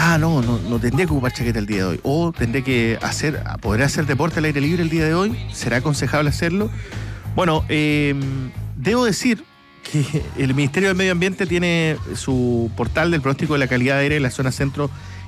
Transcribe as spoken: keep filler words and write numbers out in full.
ah, no, no, no tendría que ocupar chaqueta el día de hoy. O tendré que hacer, ¿podré hacer deporte al aire libre el día de hoy? ¿Será aconsejable hacerlo? Bueno, eh, debo decir que el Ministerio del Medio Ambiente tiene su portal del pronóstico de la calidad de aire en la zona centro